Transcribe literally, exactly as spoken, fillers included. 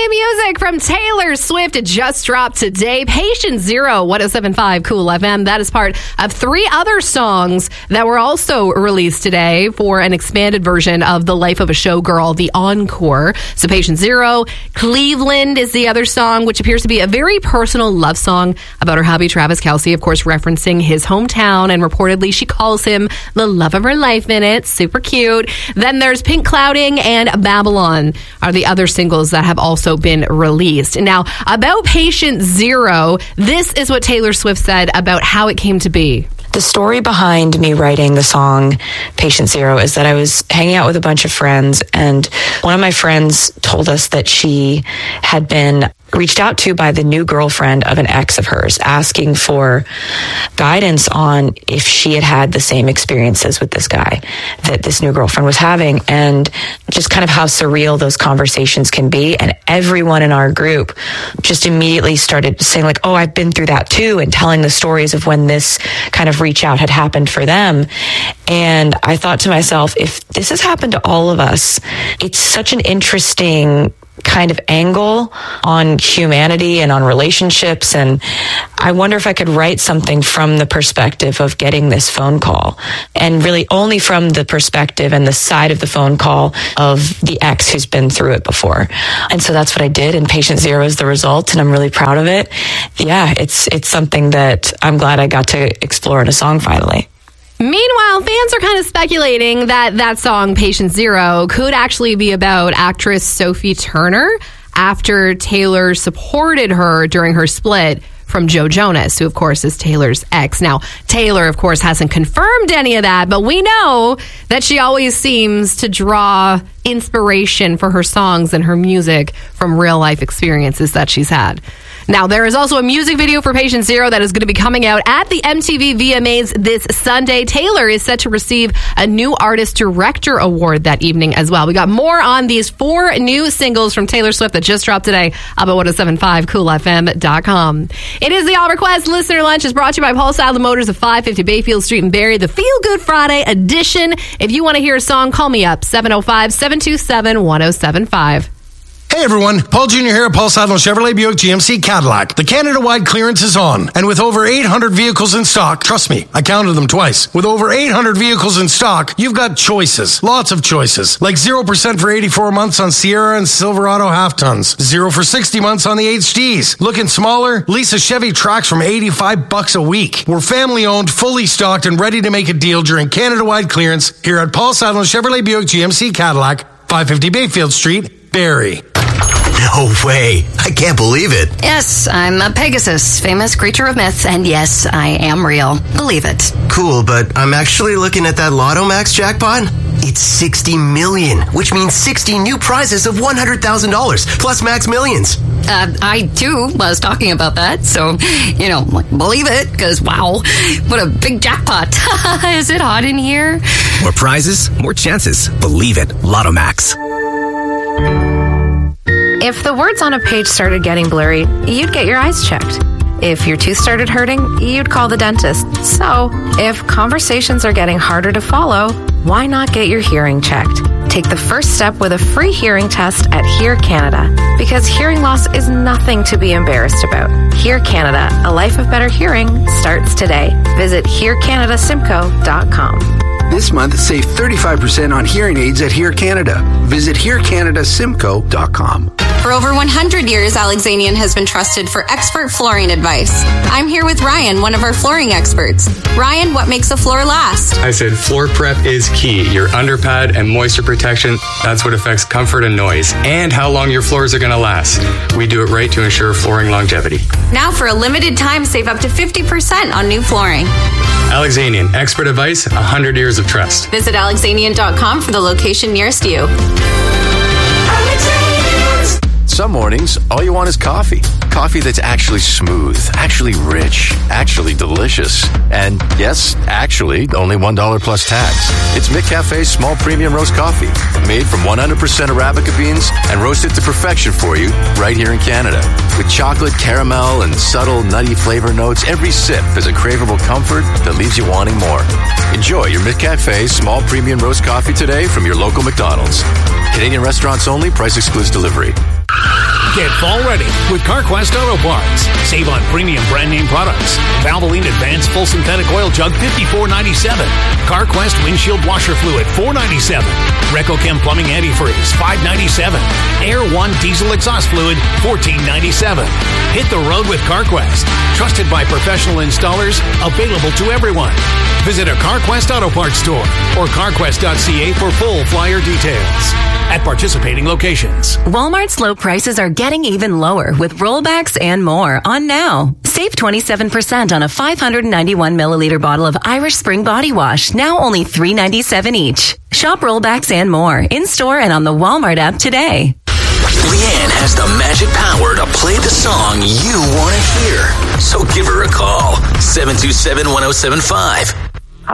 music from Taylor Swift. It just dropped today. Patient Zero, one oh seven point five Cool F M. That is part of three other songs that were also released today for an expanded version of The Life of a Showgirl, the encore. So Patient Zero, Cleveland is the other song, which appears to be a very personal love song about her hubby, Travis Kelce, of course, referencing his hometown, and reportedly she calls him the love of her life in it. Super cute. Then there's Pink Clouding and Babylon are the other singles that have also been released. Now, about Patient Zero, this is what Taylor Swift said about how it came to be. The story behind me writing the song Patient Zero is that I was hanging out with a bunch of friends, and one of my friends told us that she had been reached out to by the new girlfriend of an ex of hers, asking for guidance on if she had had the same experiences with this guy that this new girlfriend was having, and just kind of how surreal those conversations can be. And everyone in our group just immediately started saying like, oh, I've been through that too, and telling the stories of when this kind of reach out had happened for them. And I thought to myself, if this has happened to all of us, it's such an interesting kind of angle on humanity and on relationships. And I wonder if I could write something from the perspective of getting this phone call, and really only from the perspective and the side of the phone call of the ex who's been through it before. And so that's what I did, and Patient Zero is the result, and I'm really proud of it. Yeah, it's it's something that I'm glad I got to explore in a song finally. Meanwhile, fans are kind of speculating that that song, Patient Zero, could actually be about actress Sophie Turner after Taylor supported her during her split from Joe Jonas, who, of course, is Taylor's ex. Now, Taylor, of course, hasn't confirmed any of that, but we know that she always seems to draw inspiration for her songs and her music from real-life experiences that she's had. Now, there is also a music video for Patient Zero that is going to be coming out at the M T V V M As this Sunday. Taylor is set to receive a new Artist Director Award that evening as well. We got more on these four new singles from Taylor Swift that just dropped today up at one oh seven point five cool f m dot com. It is the All Request Listener Lunch is brought to you by Paul Sadler Motors of five fifty Bayfield Street in Barrie, the Feel Good Friday edition. If you want to hear a song, call me up, seven oh five, seven two seven, one oh seven five. Hey everyone, Paul Junior here at Paul Sadler Chevrolet Buick G M C Cadillac. The Canada-wide clearance is on, and with over eight hundred vehicles in stock, trust me, I counted them twice. With over eight hundred vehicles in stock, you've got choices, lots of choices, like zero percent for eighty-four months on Sierra and Silverado half-tons, zero for sixty months on the H Ds. Looking smaller? Lease a Chevy Trax from eighty-five bucks a week. We're family-owned, fully stocked, and ready to make a deal during Canada-wide clearance here at Paul Sadler Chevrolet Buick G M C Cadillac, five fifty Bayfield Street, Barrie. No way. I can't believe it. Yes, I'm a Pegasus, famous creature of myth, and yes, I am real. Believe it. Cool, but I'm actually looking at that Lotto Max jackpot. It's sixty million, which means sixty new prizes of one hundred thousand dollars, plus Max Millions. Uh, I, too, was talking about that, so, you know, believe it, because, wow, what a big jackpot. Is it hot in here? More prizes, more chances. Believe it. Lotto Max. If the words on a page started getting blurry, you'd get your eyes checked. If your tooth started hurting, you'd call the dentist. So, if conversations are getting harder to follow, why not get your hearing checked? Take the first step with a free hearing test at Hear Canada, because hearing loss is nothing to be embarrassed about. Hear Canada, a life of better hearing, starts today. Visit hear canada simcoe dot com. This month, save thirty-five percent on hearing aids at Hear Canada. Visit hear canada simcoe dot com. For over one hundred years, Alexanian has been trusted for expert flooring advice. I'm here with Ryan, one of our flooring experts. Ryan, what makes a floor last? I said floor prep is key. Your underpad and moisture protection, that's what affects comfort and noise, and how long your floors are going to last. We do it right to ensure flooring longevity. Now, for a limited time, save up to fifty percent on new flooring. Alexanian, expert advice, one hundred years of trust. Visit alexanian dot com for the location nearest you. Some mornings, all you want is coffee. Coffee that's actually smooth, actually rich, actually delicious. And yes, actually, only one dollar plus tax. It's McCafe's small premium roast coffee, made from one hundred percent Arabica beans and roasted to perfection for you right here in Canada. With chocolate, caramel, and subtle nutty flavor notes, every sip is a craveable comfort that leaves you wanting more. Enjoy your McCafe small premium roast coffee today from your local McDonald's. Canadian restaurants only, price excludes delivery. Get fall ready with CarQuest Auto Parts. Save on premium brand name products. Valvoline Advanced Full Synthetic Oil Jug fifty-four ninety-seven. CarQuest Windshield Washer Fluid four ninety-seven. RecoChem Plumbing Antifreeze five ninety-seven. Air One Diesel Exhaust Fluid fourteen ninety-seven. Hit the road with CarQuest. Trusted by professional installers, available to everyone. Visit a CarQuest Auto Parts store or carquest dot c a for full flyer details. At participating locations. Walmart's low prices are getting even lower with rollbacks and more on now. Save twenty-seven percent on a five hundred ninety-one milliliter bottle of Irish Spring Body Wash, now only three ninety-seven each. Shop rollbacks and more in-store and on the Walmart app today. Leanne has the magic power to play the song you want to hear. So give her a call. seven two seven, one oh seven five.